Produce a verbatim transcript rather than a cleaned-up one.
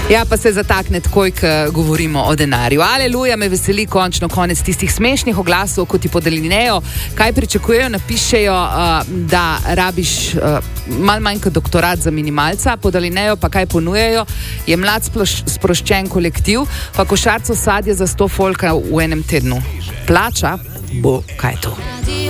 Ja, pa se zatakne takoj, ko govorimo o denarju. Aleluja, me veseli končno konec tistih smešnih oglasov, kot ti podelinejo, kaj pričakujejo, napišejo, uh, da rabiš uh, malo manj kot doktorat za minimalca, podelinejo pa kaj ponujejo, je mlad sploš, sproščen kolektiv, pa košarco sadje za sto folka v enem tednu. Plača bo kaj to.